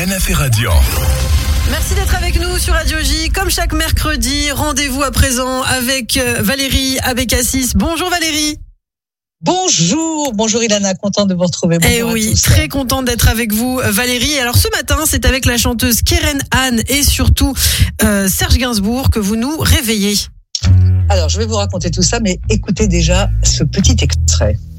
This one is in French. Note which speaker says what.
Speaker 1: Ilana Ferradian.
Speaker 2: Merci d'être avec nous sur Radio J. Comme chaque mercredi, rendez-vous à présent avec Valérie Abécassis. Bonjour Valérie.
Speaker 3: Bonjour Ilana, contente de vous retrouver.
Speaker 2: Eh oui, très contente d'être avec vous Valérie. Alors ce matin, c'est avec la chanteuse Keren Anne et surtout Serge Gainsbourg que vous nous réveillez.
Speaker 3: Alors je vais vous raconter tout ça, mais écoutez déjà ce petit extrait.